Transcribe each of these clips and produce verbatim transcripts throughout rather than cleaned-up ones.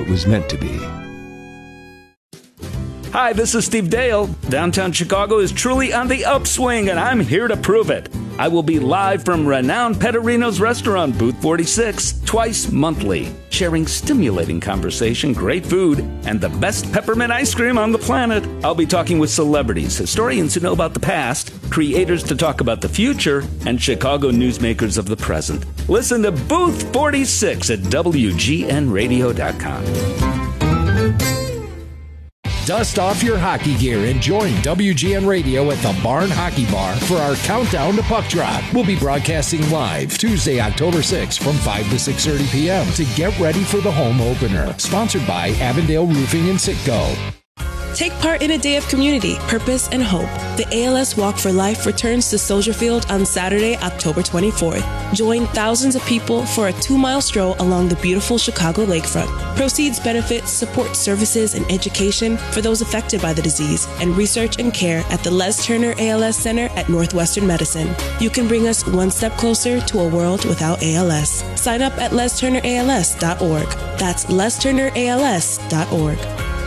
it was meant to be. Hi, this is Steve Dale. Downtown Chicago is truly on the upswing, and I'm here to prove it. I will be live from renowned Petterino's restaurant, Booth forty-six, twice monthly, sharing stimulating conversation, great food, and the best peppermint ice cream on the planet. I'll be talking with celebrities, historians who know about the past, creators to talk about the future, and Chicago newsmakers of the present. Listen to Booth forty-six at W G N radio dot com. Dust off your hockey gear and join W G N Radio at the Barn Hockey Bar for our Countdown to Puck Drop. We'll be broadcasting live Tuesday, October sixth from five to six thirty p.m. to get ready for the home opener. Sponsored by Avondale Roofing and Citgo. Take part in a day of community, purpose, and hope. The A L S Walk for Life returns to Soldier Field on Saturday, October twenty-fourth. Join thousands of people for a two-mile stroll along the beautiful Chicago lakefront. Proceeds benefit support services and education for those affected by the disease and research and care at the Les Turner A L S Center at Northwestern Medicine. You can bring us one step closer to a world without A L S. Sign up at les turner a l s dot org. That's les turner a l s dot org.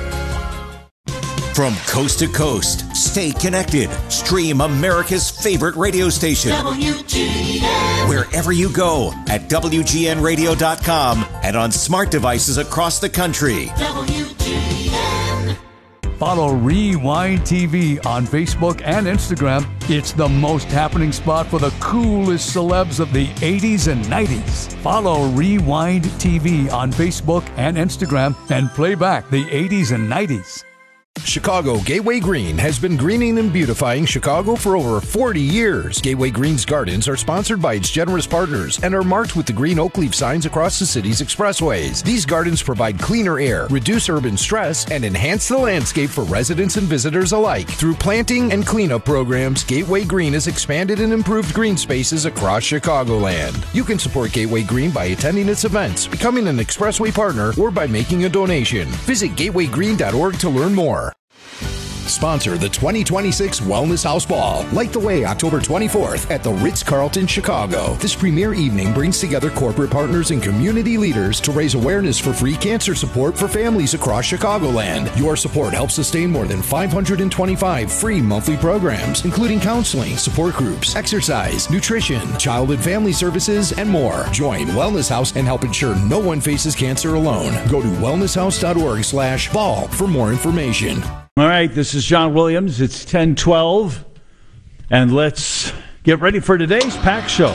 From coast to coast, stay connected. Stream America's favorite radio station. W G N. Wherever you go at W G N radio dot com and on smart devices across the country. W G N. Follow Rewind T V on Facebook and Instagram. It's the most happening spot for the coolest celebs of the eighties and nineties. Follow Rewind T V on Facebook and Instagram and play back the eighties and nineties. Chicago Gateway Green has been greening and beautifying Chicago for over forty years. Gateway Green's gardens are sponsored by its generous partners and are marked with the green oak leaf signs across the city's expressways. These gardens provide cleaner air, reduce urban stress, and enhance the landscape for residents and visitors alike. Through planting and cleanup programs, Gateway Green has expanded and improved green spaces across Chicagoland. You can support Gateway Green by attending its events, becoming an expressway partner, or by making a donation. Visit gateway green dot org to learn more. Sponsor the twenty twenty-six Wellness House Ball. Light the way October twenty-fourth at the Ritz-Carlton, Chicago. This premier evening brings together corporate partners and community leaders to raise awareness for free cancer support for families across Chicagoland. Your support helps sustain more than five hundred twenty-five free monthly programs, including counseling, support groups, exercise, nutrition, child and family services, and more. Join Wellness House and help ensure no one faces cancer alone. Go to wellness house dot org slash ball for more information. All right, this is John Williams. It's ten twelve, and let's get ready for today's Pack Show.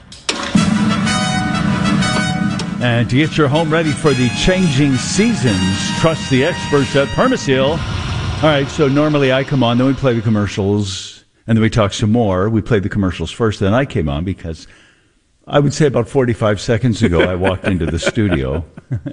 And to get your home ready for the changing seasons, trust the experts at Permaseal. All right, so normally I come on, then we play the commercials, and then we talk some more. We played the commercials first, then I came on because I would say about forty-five seconds ago I walked into the studio.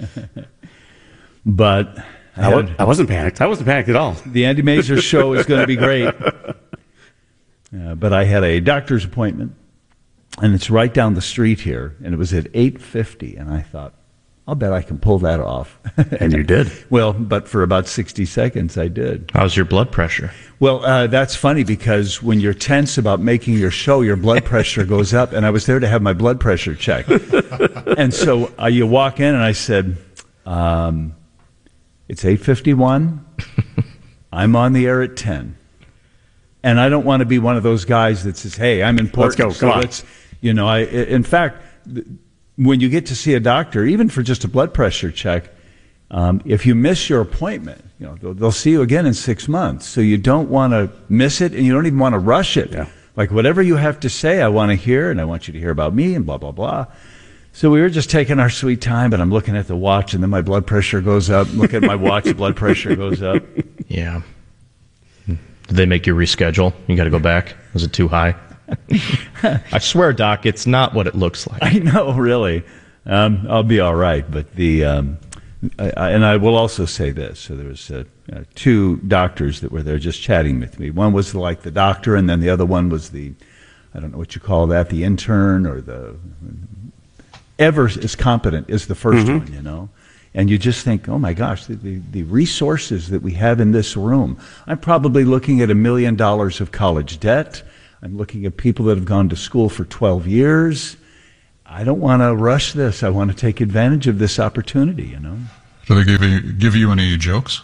But I, I, had, was, I wasn't panicked. I wasn't panicked at all. The Andy Mazer show is going to be great. Uh, but I had a doctor's appointment, and it's right down the street here, and it was at eight fifty, and I thought, I'll bet I can pull that off. And you did. Well, but for about sixty seconds, I did. How's your blood pressure? Well, uh, that's funny because when you're tense about making your show, your blood pressure goes up, and I was there to have my blood pressure checked. And so uh, you walk in, and I said, um, it's eight fifty-one. I'm on the air at ten. And I don't want to be one of those guys that says, hey, I'm important. Let's go. Come so on. You know, I, in fact, when you get to see a doctor, even for just a blood pressure check, um, if you miss your appointment, you know, they'll, they'll see you again in six months. So you don't want to miss it, and you don't even want to rush it. Yeah. Like, whatever you have to say, I want to hear, and I want you to hear about me, and blah, blah, blah. So we were just taking our sweet time, but I'm looking at the watch, and then my blood pressure goes up. Look at my watch, the blood pressure goes up. Yeah. Did they make you reschedule? You got to go back? Was it too high? I swear, Doc, it's not what it looks like. I know, really. Um, I'll be all right. But the um, I, I, and I will also say this. So there was uh, uh, two doctors that were there just chatting with me. One was like the doctor, and then the other one was the, I don't know what you call that, the intern or the, ever as competent as the first mm-hmm. one, you know. And you just think, oh, my gosh, the, the, the resources that we have in this room. I'm probably looking at a million dollars of college debt. I'm looking at people that have gone to school for twelve years. I don't want to rush this. I want to take advantage of this opportunity, you know. Did they give you, give you any jokes?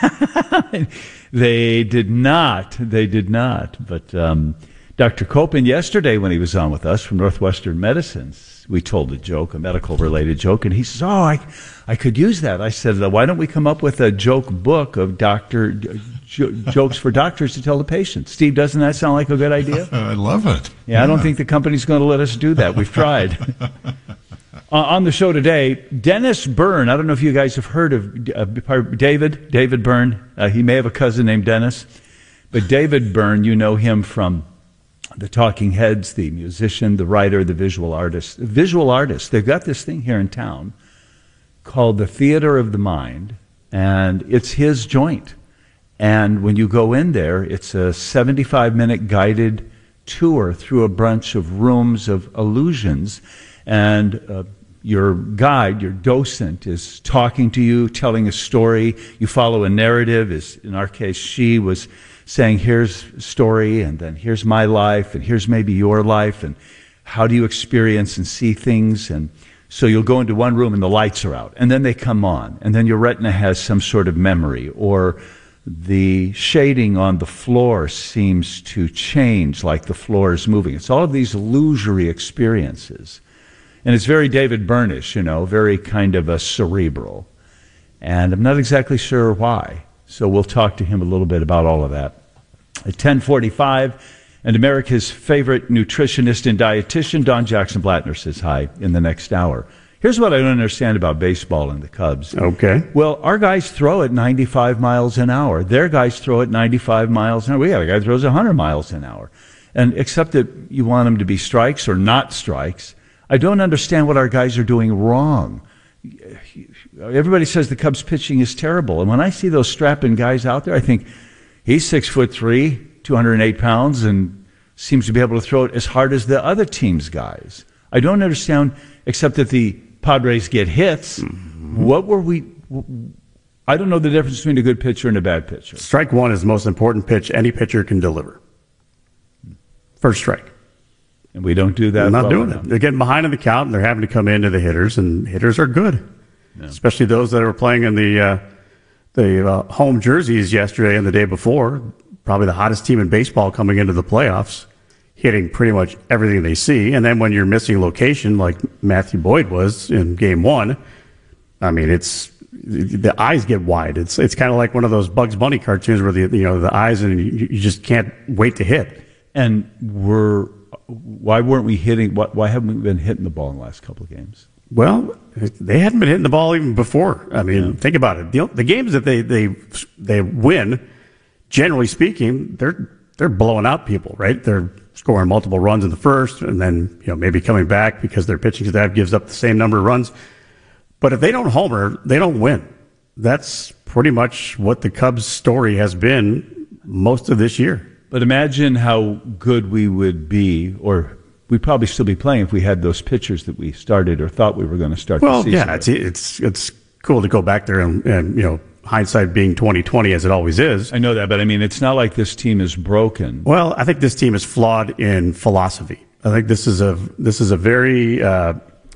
They did not. They did not. But um, Doctor Copen, yesterday when he was on with us from Northwestern Medicine, we told a joke, a medical-related joke, and he says, oh, I, I could use that. I said, why don't we come up with a joke book of doctor j- jokes for doctors to tell the patients? Steve, doesn't that sound like a good idea? I love it. Yeah, yeah. I don't think the company's going to let us do that. We've tried. uh, on the show today, Dennis Byrne. I don't know if you guys have heard of uh, David, David Byrne. Uh, he may have a cousin named Dennis. But David Byrne, you know him from the Talking Heads, the musician, the writer, the visual artist. The visual artist, they've got this thing here in town called the Theater of the Mind, and it's his joint. And when you go in there, it's a seventy-five minute guided tour through a bunch of rooms of illusions. And uh, your guide, your docent, is talking to you, telling a story. You follow a narrative. As in our case, she was saying, here's a story, and then here's my life, and here's maybe your life, and how do you experience and see things? And so you'll go into one room and the lights are out, and then they come on, and then your retina has some sort of memory, or the shading on the floor seems to change like the floor is moving. It's all of these illusory experiences. And it's very David Byrne-ish, you know, very kind of a cerebral. And I'm not exactly sure why. So we'll talk to him a little bit about all of that. At ten forty-five, and America's favorite nutritionist and dietitian, Don Jackson Blattner, says hi in the next hour. Here's what I don't understand about baseball and the Cubs. Okay. Well, our guys throw at ninety-five miles an hour. Their guys throw at ninety-five miles an hour. We got a guy who throws one hundred miles an hour. And except that you want them to be strikes or not strikes, I don't understand what our guys are doing wrong. Everybody says the Cubs pitching is terrible. And when I see those strapping guys out there, I think he's six foot three, two hundred eight pounds, and seems to be able to throw it as hard as the other team's guys. I don't understand, except that the Padres get hits. Mm-hmm. What were we... I don't know the difference between a good pitcher and a bad pitcher. Strike one is the most important pitch any pitcher can deliver. First strike. And we don't do that. They're not well doing enough. it. They're getting behind in the count, and they're having to come into the hitters, and hitters are good. Yeah. Especially those that were playing in the uh, the uh, home jerseys yesterday and the day before. Probably the hottest team in baseball coming into the playoffs, hitting pretty much everything they see. And then when you're missing location, like Matthew Boyd was in game one, I mean, it's the eyes get wide. It's it's kind of like one of those Bugs Bunny cartoons where the you know the eyes and you, you just can't wait to hit. And we're why weren't we hitting? Why, why haven't we been hitting the ball in the last couple of games? Well, they hadn't been hitting the ball even before. I mean, yeah. Think about it. The, the games that they, they they win, generally speaking, they're they're blowing out people, right? They're scoring multiple runs in the first, and then you know maybe coming back because their pitching staff gives up the same number of runs. But if they don't homer, they don't win. That's pretty much what the Cubs' story has been most of this year. But imagine how good we would be, or we'd probably still be playing if we had those pitchers that we started or thought we were going to start well, the season. Well, yeah, it's, it's it's cool to go back there and, and, you know, hindsight being twenty twenty as it always is. I know that, but I mean, it's not like this team is broken. Well, I think this team is flawed in philosophy. I think this is a this is a very uh,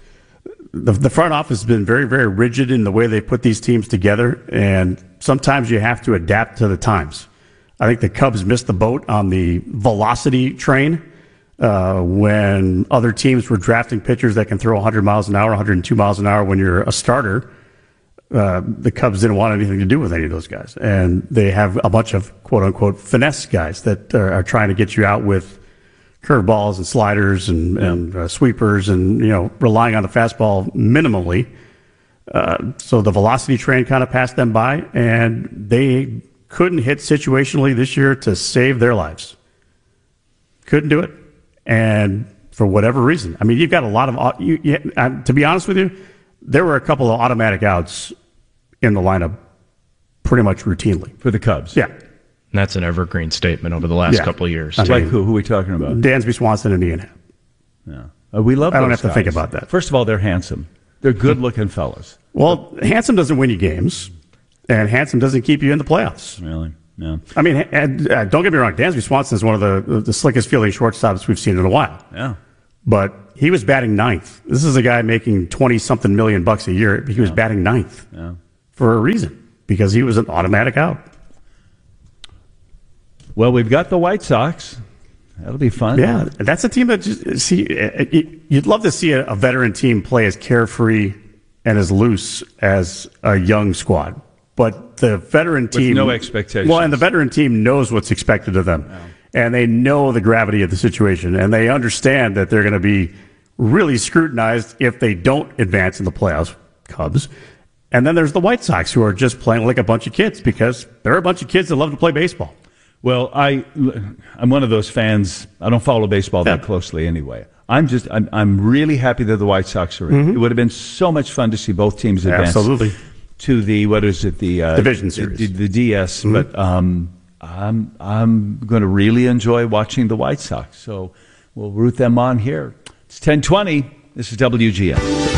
the the front office has been very, very rigid in the way they put these teams together, and sometimes you have to adapt to the times. I think the Cubs missed the boat on the velocity train uh, when other teams were drafting pitchers that can throw one hundred miles an hour, one hundred two miles an hour when you're a starter. Uh, the Cubs didn't want anything to do with any of those guys. And they have a bunch of quote-unquote finesse guys that are, are trying to get you out with curveballs and sliders and, yeah. and uh, sweepers and, you know, relying on the fastball minimally. Uh, so the velocity train kind of passed them by, and they couldn't hit situationally this year to save their lives. Couldn't do it. And for whatever reason. I mean, you've got a lot of, you, you, uh, to be honest with you, there were a couple of automatic outs in the lineup pretty much routinely. For the Cubs? Yeah. And that's an evergreen statement over the last yeah. couple of years. I mean, like who? Who are we talking about? Dansby Swanson and Ian Happ. Yeah. Uh, we love I don't those have to guys. think about that. First of all, they're handsome. They're good-looking fellas. Well, handsome doesn't win you games, and handsome doesn't keep you in the playoffs. Really? No. I mean, and, uh, don't get me wrong. Dansby Swanson is one of the, the slickest fielding shortstops we've seen in a while. Yeah. But he was batting ninth. This is a guy making twenty-something million bucks a year. He was yeah. batting ninth. Yeah. for a reason, because he was an automatic out. Well, we've got the White Sox. That'll be fun. Yeah, that's a team that just see. You'd love to see a, a veteran team play as carefree and as loose as a young squad. But the veteran team, with no expectations. Well, and the veteran team knows what's expected of them, yeah. and they know the gravity of the situation, and they understand that they're going to be really scrutinized if they don't advance in the playoffs. Cubs. And then there's the White Sox, who are just playing like a bunch of kids, because they're a bunch of kids that love to play baseball. Well, I, I'm one of those fans. I don't follow baseball that yeah. closely anyway. I'm just, I'm, I'm really happy that the White Sox are in. Mm-hmm. It would have been so much fun to see both teams advance. Absolutely. To the, what is it, the uh, Division Series, the, the D S. Mm-hmm. But um, I'm, I'm going to really enjoy watching the White Sox. So we'll root them on here. It's ten twenty. This is W G N.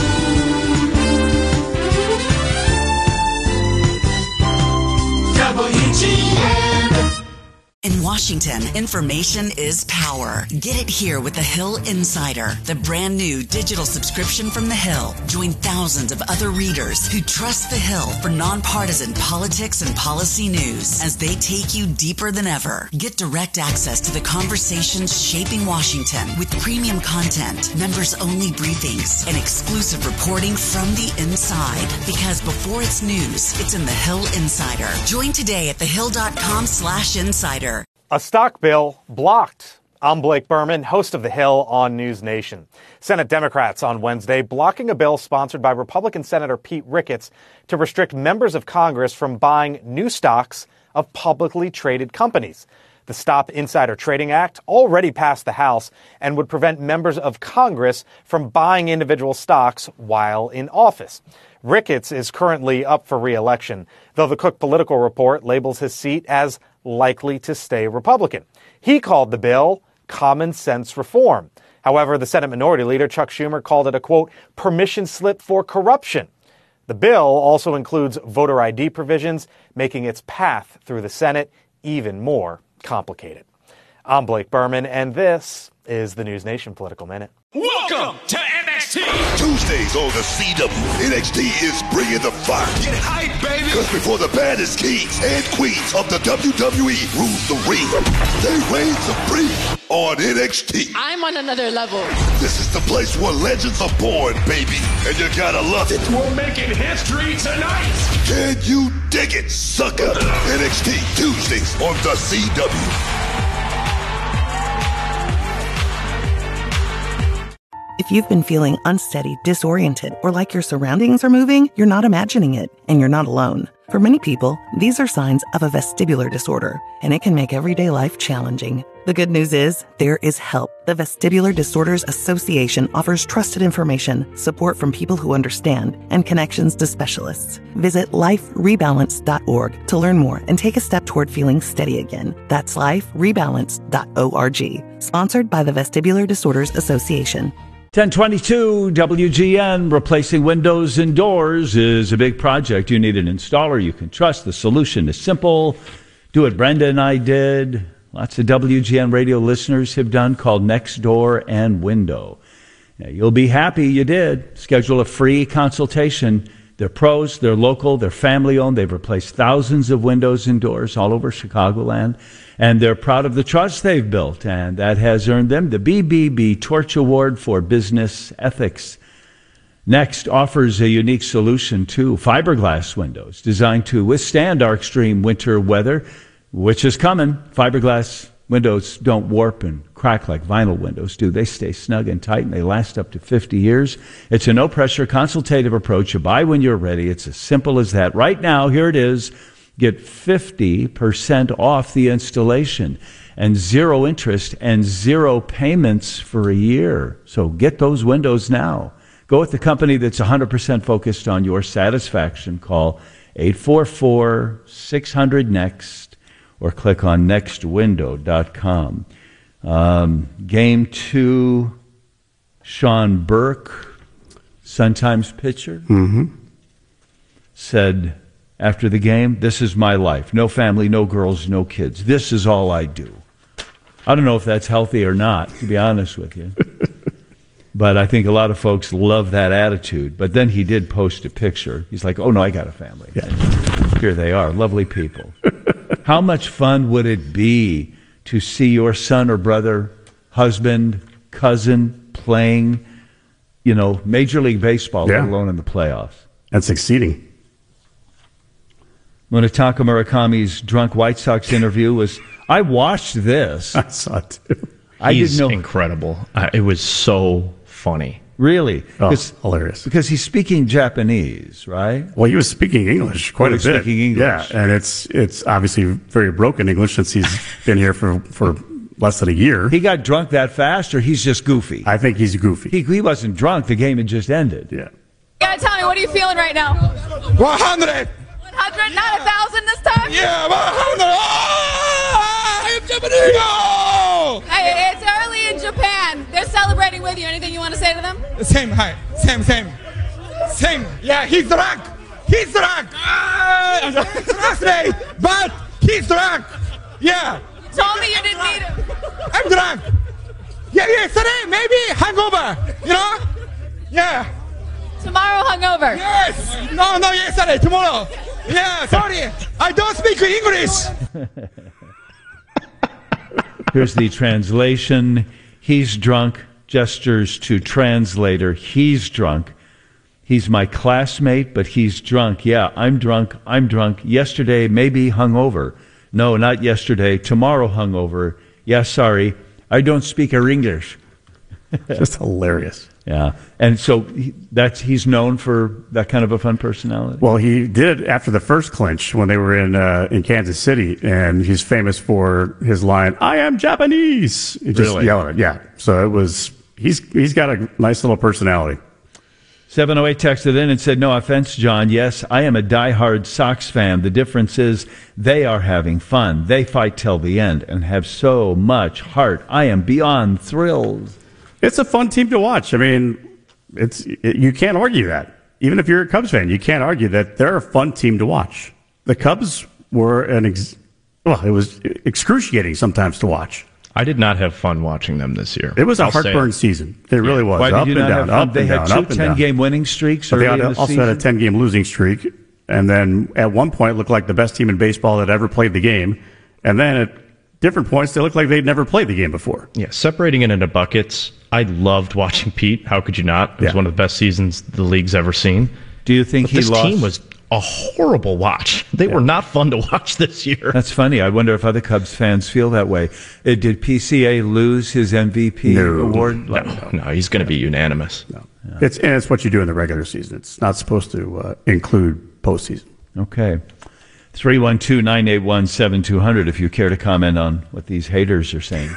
In Washington, information is power. Get it here with The Hill Insider, the brand new digital subscription from The Hill. Join thousands of other readers who trust The Hill for nonpartisan politics and policy news as they take you deeper than ever. Get direct access to the conversations shaping Washington with premium content, members-only briefings, and exclusive reporting from the inside. Because before it's news, it's in The Hill Insider. Join today at thehill.com slash insider. A stock bill blocked. I'm Blake Berman, host of The Hill on News Nation. Senate Democrats on Wednesday blocking a bill sponsored by Republican Senator Pete Ricketts to restrict members of Congress from buying new stocks of publicly traded companies. The Stop Insider Trading Act already passed the House and would prevent members of Congress from buying individual stocks while in office. Ricketts is currently up for re-election, though the Cook Political Report labels his seat as likely to stay Republican. He called the bill common sense reform. However, the Senate Minority Leader Chuck Schumer called it a, quote, permission slip for corruption. The bill also includes voter I D provisions, making its path through the Senate even more complicated. I'm Blake Berman, and this is the News Nation Political Minute. Welcome to N X T! Tuesdays on the C W, N X T is bringing the fire. Get hype, baby! Because before the baddest kings and queens of the W W E rule the ring, they reign supreme on N X T. I'm on another level. This is the place where legends are born, baby, and you gotta love it. We're making history tonight! Can you dig it, sucker? N X T, Tuesdays on the C W. If you've been feeling unsteady, disoriented, or like your surroundings are moving, you're not imagining it, and you're not alone. For many people, these are signs of a vestibular disorder, and it can make everyday life challenging. The good news is, there is help. The Vestibular Disorders Association offers trusted information, support from people who understand, and connections to specialists. Visit life rebalance dot org to learn more and take a step toward feeling steady again. That's life rebalance dot org. Sponsored by the Vestibular Disorders Association. ten twenty-two W G N. Replacing windows and doors is a big project. You need an installer you can trust. The solution is simple. Do what Brenda and I did. Lots of W G N radio listeners have done, called Next Door and Window. Now, you'll be happy you did. Schedule a free consultation. They're pros, they're local, they're family-owned. They've replaced thousands of windows and doors all over Chicagoland, and they're proud of the trust they've built, and that has earned them the B B B Torch Award for Business Ethics. Next offers a unique solution to fiberglass windows designed to withstand our extreme winter weather, which is coming. Fiberglass windows don't warp and crack like vinyl windows do. They stay snug and tight, and they last up to fifty years. It's a no-pressure consultative approach. You buy when you're ready. It's as simple as that. Right now, here it is. Get fifty percent off the installation and zero interest and zero payments for a year. So get those windows now. Go with the company that's one hundred percent focused on your satisfaction. Call eight four four, six hundred, next or click on next window dot com. Um, game two, Sean Burke, Sun-Times pitcher, mm-hmm. said after the game, "This is my life. No family, no girls, no kids. This is all I do." I don't know if that's healthy or not, to be honest with you. But I think a lot of folks love that attitude. But then he did post a picture. He's like, oh, no, I got a family. Yeah. And here they are, lovely people. How much fun would it be to see your son or brother, husband, cousin playing, you know, Major League Baseball, Yeah. let alone in the playoffs? And succeeding. Munetaka Murakami's drunk White Sox interview was, I watched this. I saw it too. I He's didn't know. incredible. Uh, it was so funny. Really? Oh, 'Cause- hilarious. Because he's speaking Japanese, right? Well, he was speaking English quite Oh, a he's bit. speaking English. Yeah, and it's it's obviously very broken English since he's been here for, for less than a year. He got drunk that fast, or he's just goofy? I think he's goofy. He, he wasn't drunk. The game had just ended. Yeah. You gotta tell me, what are you feeling right now? one hundred. one hundred, not a thousand this time? Yeah, one hundred. Oh, I am Japanese. No! Hey, it's early in Japan. They're celebrating with you. Anything you want to say to them? Same, hi. Same, same. Same. Yeah, he's drunk. He's drunk. Ah, last day, but he's drunk. Yeah. You told me you didn't need him. I'm drunk. Yeah, yesterday, maybe hangover. You know? Yeah. Tomorrow hungover. Yes. No, no, yesterday, tomorrow. Yeah, sorry. I don't speak English. Here's the translation. He's drunk. Gestures to translator. He's drunk. He's my classmate, but he's drunk. Yeah, I'm drunk. I'm drunk. Yesterday, maybe hungover. No, not yesterday. Tomorrow hungover. Yeah, sorry. I don't speak English. Just hilarious. Yeah. And so he, that's he's known for that kind of a fun personality. Well, he did after the first clinch when they were in uh, in Kansas City, and he's famous for his line, "I am Japanese." He just Really? yelling it. Yeah. So it was. He's he's got a nice little personality. seven oh eight texted in and said, no offense, John. Yes, I am a diehard Sox fan. The difference is they are having fun. They fight till the end and have so much heart. I am beyond thrilled. It's a fun team to watch. I mean, it's it, you can't argue that. Even if you're a Cubs fan, you can't argue that they're a fun team to watch. The Cubs were an ex- well, it was excruciating sometimes to watch. I did not have fun watching them this year. It was a I'll say heartburn it. season. It really was. Why did up you and not down, have fun? up They and had down, two up and down. ten-game winning streaks But they early had- in the also season. had a ten-game losing streak, and then at one point it looked like the best team in baseball that ever played the game, and then at different points they looked like they'd never played the game before. Yeah, separating it into buckets. I loved watching Pete. How could you not? It was Yeah. one of the best seasons the league's ever seen. Do you think But he this lost? team was a horrible watch. They were not fun to watch this year. That's funny. I wonder if other Cubs fans feel that way. Uh, did P C A lose his M V P No. award? No, no, he's going to be unanimous. No. It's and it's what you do in the regular season. It's not supposed to uh, include postseason. Okay. three one two, nine eight one, seven two zero zero if you care to comment on what these haters are saying.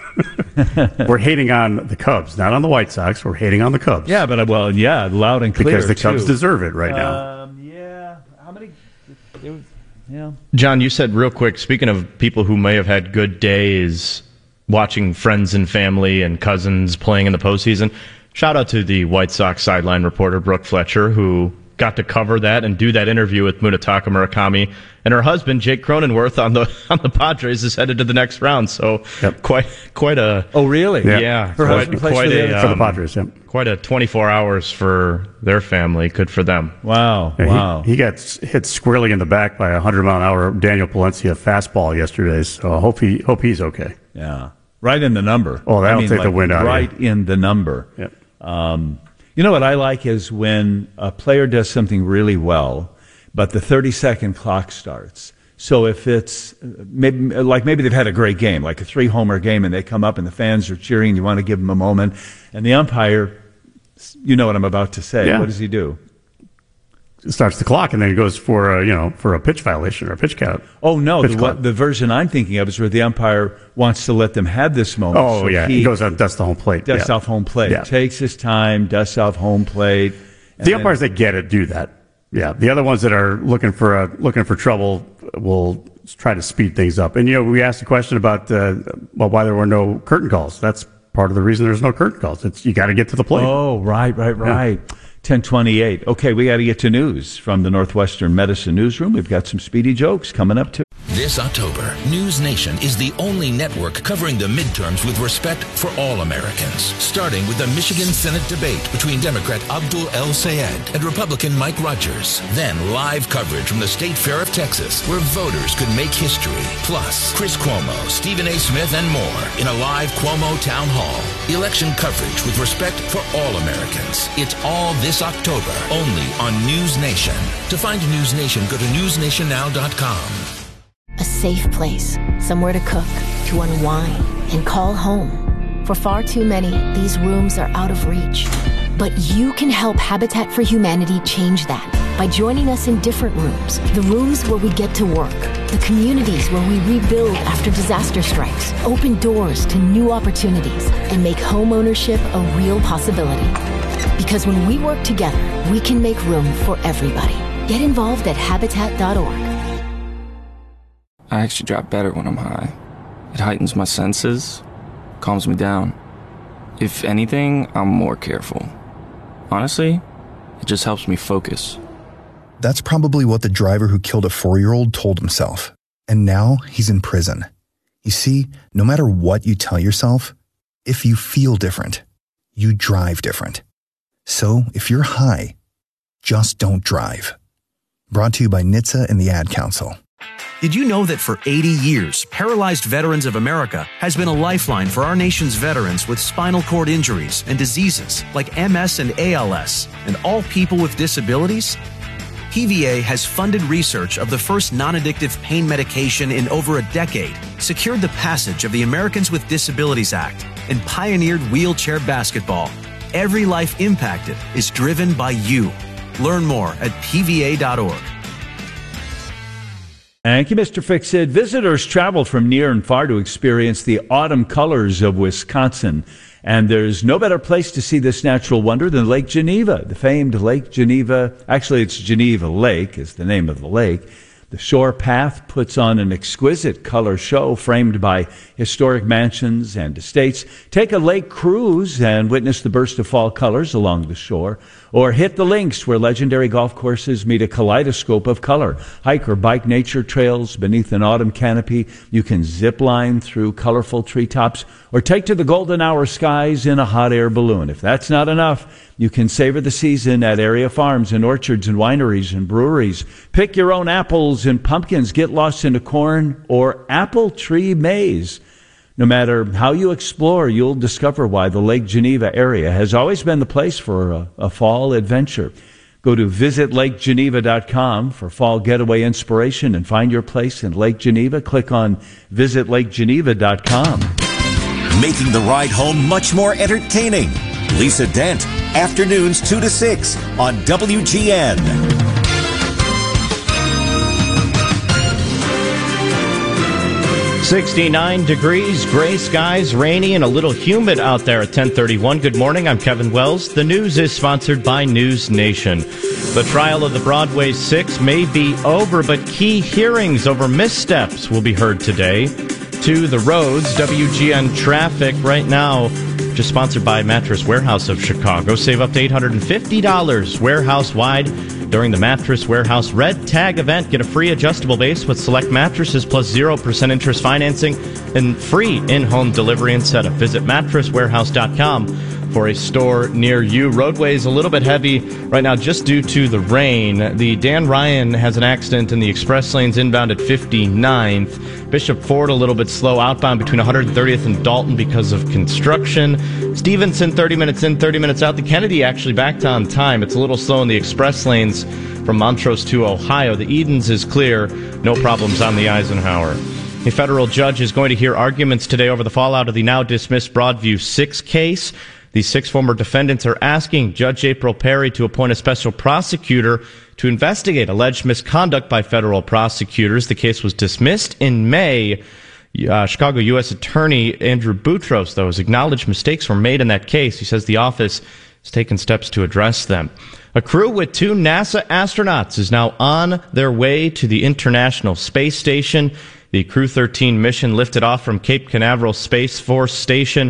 We're hating on the Cubs, not on the White Sox. We're hating on the Cubs. Yeah, but, uh, well, yeah, loud and clear, because the Cubs too. deserve it right now. Um, yeah. How many? It was, yeah. John, you said real quick, speaking of people who may have had good days watching friends and family and cousins playing in the postseason, shout out to the White Sox sideline reporter, Brooke Fletcher, who got to cover that and do that interview with Munetaka Murakami. And her husband, Jake Cronenworth, on the on the Padres, is headed to the next round. So Yep. quite quite a Oh, really? yeah, Yeah. Her quite, husband plays quite for the- a for the um, Padres, yeah. quite a twenty-four hours for their family. Good for them. Wow. Yeah, wow. He, he got s- hit squarely in the back by a hundred mile an hour Daniel Palencia fastball yesterday. So I hope he hope he's okay. Yeah. Right in the number. Oh, that'll I mean, take the like, wind out of Right you. in the number. Yep. Um, you know what I like is when a player does something really well, but the thirty-second clock starts. So if it's maybe, like maybe they've had a great game, like a three-homer game, and they come up and the fans are cheering, you want to give them a moment, and the umpire, you know what I'm about to say. Yeah. What does he do? Starts the clock and then he goes for a, you know for a pitch violation or a pitch count. Oh, no, Pitch the, clock. what, the version I'm thinking of is where the umpire wants to let them have this moment. Oh So yeah, he, goes out, dusts the home plate. dusts yeah. off home plate, Yeah. takes his time, dusts off home plate. and The then- umpires that get it do that. Yeah, the other ones that are looking for a, looking for trouble will try to speed things up. And you know, we asked a question about uh, well, why there were no curtain calls. That's part of the reason there's no curtain calls. It's you got to get to the plate. Oh, right, right, right. ten twenty-eight. Okay, we got to get to news from the Northwestern Medicine Newsroom. We've got some speedy jokes coming up, too. This October, News Nation is the only network covering the midterms with respect for all Americans, starting with the Michigan Senate debate between Democrat Abdul El-Sayed and Republican Mike Rogers. Then live coverage from the State Fair of Texas, where voters could make history. Plus, Chris Cuomo, Stephen A. Smith, and more in a live Cuomo Town Hall. Election coverage with respect for all Americans. It's all this October, only on News Nation. To find News Nation, go to news nation now dot com. A safe place, somewhere to cook, to unwind, and call home. For far too many, these rooms are out of reach. But you can help Habitat for Humanity change that by joining us in different rooms. The rooms where we get to work, the communities where we rebuild after disaster strikes, open doors to new opportunities, and make home ownership a real possibility. Because when we work together, we can make room for everybody. Get involved at habitat dot org. I actually drive better when I'm high. It heightens my senses, calms me down. If anything, I'm more careful. Honestly, it just helps me focus. That's probably what the driver who killed a four-year-old told himself. And now he's in prison. You see, no matter what you tell yourself, if you feel different, you drive different. So if you're high, just don't drive. Brought to you by N H T S A and the Ad Council. Did you know that for eighty years, Paralyzed Veterans of America has been a lifeline for our nation's veterans with spinal cord injuries and diseases like M S and A L S, and all people with disabilities? P V A has funded research of the first non-addictive pain medication in over a decade, secured the passage of the Americans with Disabilities Act, and pioneered wheelchair basketball. Every life impacted is driven by you. Learn more at P V A dot org. Thank you, Mister Fixit. Visitors travel from near and far to experience the autumn colors of Wisconsin. And there's no better place to see this natural wonder than Lake Geneva, the famed Lake Geneva. Actually, it's Geneva Lake is the name of the lake. The Shore Path puts on an exquisite color show framed by historic mansions and estates. Take a lake cruise and witness the burst of fall colors along the shore. Or hit the links where legendary golf courses meet a kaleidoscope of color. Hike or bike nature trails beneath an autumn canopy. You can zip line through colorful treetops or take to the golden hour skies in a hot air balloon. If that's not enough, you can savor the season at area farms and orchards and wineries and breweries. Pick your own apples and pumpkins. Get lost in a corn or apple tree maze. No matter how you explore, you'll discover why the Lake Geneva area has always been the place for a, a fall adventure. Go to visit lake geneva dot com for fall getaway inspiration and find your place in Lake Geneva. Click on visit lake geneva dot com. Making the ride home much more entertaining. Lisa Dent, afternoons two to six on W G N. sixty-nine degrees, gray skies, rainy, and a little humid out there at ten thirty-one. Good morning, I'm Kevin Wells. The news is sponsored by News Nation. The trial of the Broadway Six may be over, but key hearings over missteps will be heard today. To the roads, W G N traffic right now, just sponsored by Mattress Warehouse of Chicago. Save up to eight hundred fifty dollars warehouse-wide during the Mattress Warehouse Red Tag event. Get a free adjustable base with select mattresses plus zero percent interest financing and free in-home delivery and setup. Visit mattress warehouse dot com for a store near you. Roadways a little bit heavy right now just due to the rain. The Dan Ryan has an accident in the express lanes inbound at fifty-ninth. Bishop Ford a little bit slow outbound between one hundred thirtieth and Dalton because of construction. Stevenson thirty minutes in, thirty minutes out. The Kennedy actually back to on time. It's a little slow in the express lanes from Montrose to Ohio. The Edens is clear. No problems on the Eisenhower. A federal judge is going to hear arguments today over the fallout of the now dismissed Broadview Six case. The six former defendants are asking Judge April Perry to appoint a special prosecutor to investigate alleged misconduct by federal prosecutors. The case was dismissed in May. Uh, Chicago U S Attorney Andrew Boutros, though, has acknowledged mistakes were made in that case. He says the office has taken steps to address them. A crew with two NASA astronauts is now on their way to the International Space Station. The Crew thirteen mission lifted off from Cape Canaveral Space Force Station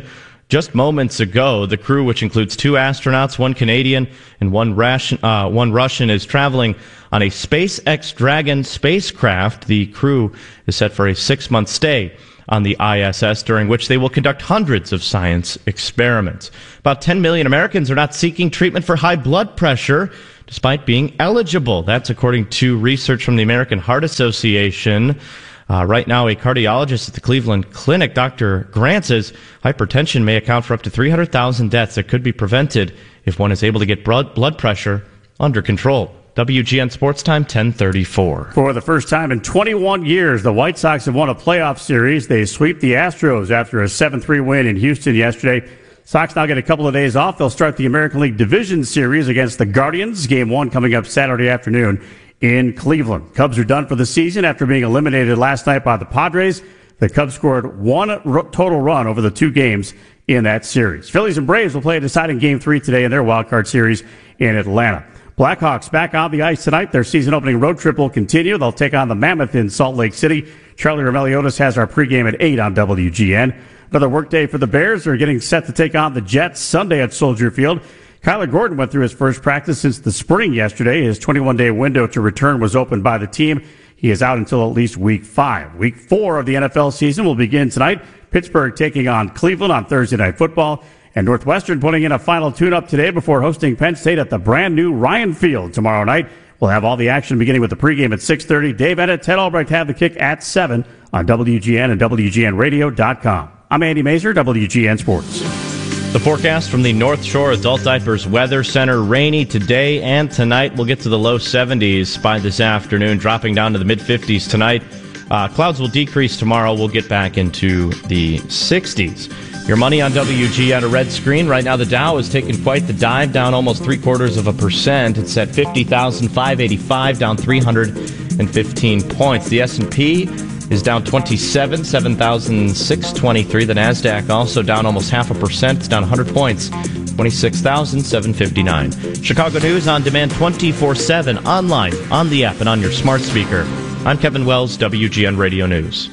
Just moments ago, the crew, which includes two astronauts, one Canadian and one, Russian, uh, one Russian, is traveling on a SpaceX Dragon spacecraft. The crew is set for a six-month stay on the I S S, during which they will conduct hundreds of science experiments. About ten million Americans are not seeking treatment for high blood pressure, despite being eligible. That's according to research from the American Heart Association. Uh, right now, a cardiologist at the Cleveland Clinic, Doctor Grant, says hypertension may account for up to three hundred thousand deaths that could be prevented if one is able to get blood, blood pressure under control. W G N Sports Time, ten thirty-four. For the first time in twenty-one years, the White Sox have won a playoff series. They sweep the Astros after a seven three win in Houston yesterday. Sox now get a couple of days off. They'll start the American League Division Series against the Guardians. Game one coming up Saturday afternoon in Cleveland. Cubs are done for the season after being eliminated last night by the Padres. The Cubs scored one total run over the two games in that series. Phillies and Braves will play a deciding game three today in their wildcard series in Atlanta. Blackhawks back on the ice tonight. Their season-opening road trip will continue. They'll take on the Mammoth in Salt Lake City. Charlie Roumeliotis has our pregame at eight on W G N. Another workday for the Bears. They're getting set to take on the Jets Sunday at Soldier Field. Kyler Gordon went through his first practice since the spring yesterday. His twenty-one day window to return was opened by the team. He is out until at least week five. Week four of the N F L season will begin tonight. Pittsburgh taking on Cleveland on Thursday Night Football. And Northwestern putting in a final tune-up today before hosting Penn State at the brand-new Ryan Field tomorrow night. We'll have all the action beginning with the pregame at six thirty. Dave Ennett, Ted Albrecht have the kick at seven on W G N and W G N radio dot com. I'm Andy Mazer, W G N Sports. The forecast from the North Shore Adult Diapers Weather Center: rainy today and tonight. We'll get to the low seventies by this afternoon, dropping down to the mid-fifties tonight. Uh, clouds will decrease tomorrow. We'll get back into the sixties. Your money on W G on a red screen. Right now, the Dow has taken quite the dive, down almost three quarters of a percent. It's at fifty thousand five hundred eighty-five, down three hundred fifteen points. The S and P is down twenty-seven, seven thousand six hundred twenty-three. The NASDAQ also down almost half a percent. It's down one hundred points, twenty-six thousand seven hundred fifty-nine. Chicago News on demand twenty-four seven, online, on the app, and on your smart speaker. I'm Kevin Wells, W G N Radio News.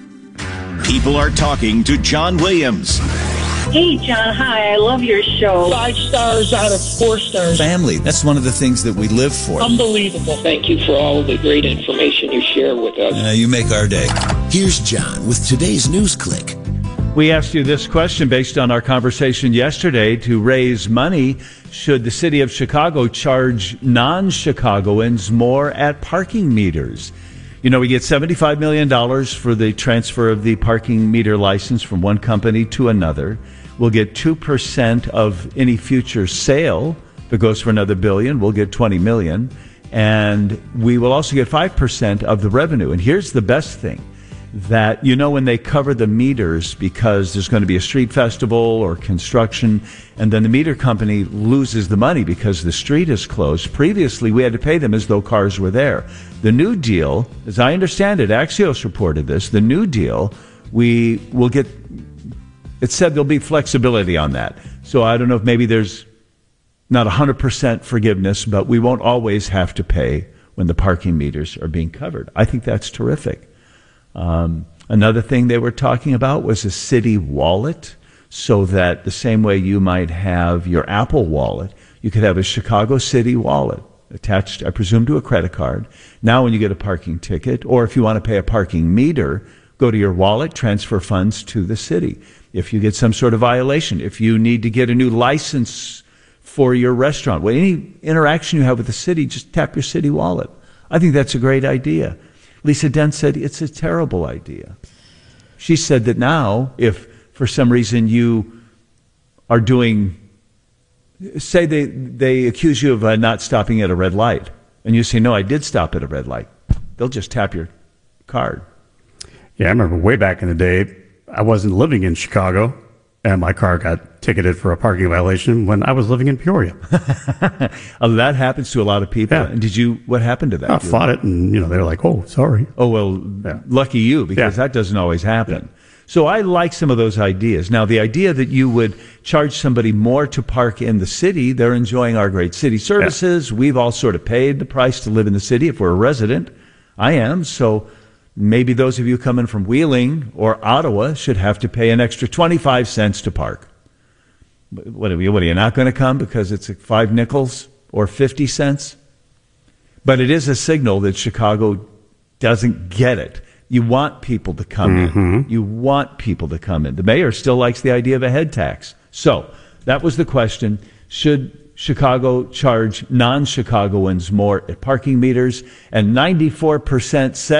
People are talking to John Williams. Hey, John. Hi. I love your show. Five stars out of four stars. Family. That's one of the things that we live for. Unbelievable. Thank you for all of the great information you share with us. Uh, you make our day. Here's John with today's News Click. We asked you this question based on our conversation yesterday to raise money. Should the city of Chicago charge non-Chicagoans more at parking meters? You know, we get seventy-five million dollars for the transfer of the parking meter license from one company to another. We'll get two percent of any future sale. If it goes for another billion, we'll get twenty million dollars. And we will also get five percent of the revenue. And here's the best thing, that, you know, when they cover the meters because there's going to be a street festival or construction, and then the meter company loses the money because the street is closed. Previously, we had to pay them as though cars were there. The new deal, as I understand it, Axios reported this, the new deal, we will get, it said there'll be flexibility on that. So I don't know if maybe there's not one hundred percent forgiveness, but we won't always have to pay when the parking meters are being covered. I think that's terrific. Um, another thing they were talking about was a city wallet, so that the same way you might have your Apple wallet, you could have a Chicago City wallet attached, I presume, to a credit card. Now when you get a parking ticket, or if you want to pay a parking meter, go to your wallet, transfer funds to the city. If you get some sort of violation, if you need to get a new license for your restaurant, well, any interaction you have with the city, just tap your city wallet. I think that's a great idea. Lisa Dent said it's a terrible idea. She said that now, if for some reason you are doing, say they, they accuse you of uh, not stopping at a red light, and you say, no, I did stop at a red light, they'll just tap your card. Yeah, I remember way back in the day, I wasn't living in Chicago, and my car got ticketed for a parking violation when I was living in Peoria. Oh, that happens to a lot of people. Yeah. And did you, what happened to that? I fought it, and, you know, they were like, oh, sorry. Oh, well, yeah. Lucky you, because yeah. that doesn't always happen. Yeah. So I like some of those ideas. Now, the idea that you would charge somebody more to park in the city, they're enjoying our great city services. Yeah. We've all sort of paid the price to live in the city if we're a resident. I am, so maybe those of you coming from Wheeling or Ottawa should have to pay an extra twenty-five cents to park. What are you, what are you not going to come because it's five nickels or fifty cents? But it is a signal that Chicago doesn't get it. You want people to come mm-hmm. in. You want people to come in. The mayor still likes the idea of a head tax. So that was the question. Should Chicago charge non-Chicagoans more at parking meters? And ninety-four percent said